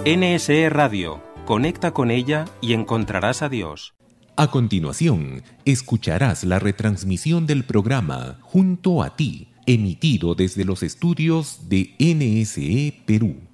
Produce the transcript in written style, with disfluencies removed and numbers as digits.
NSE Radio. Conecta con ella y encontrarás a Dios. A continuación, escucharás la retransmisión del programa Junto a ti, emitido desde los estudios de NSE Perú.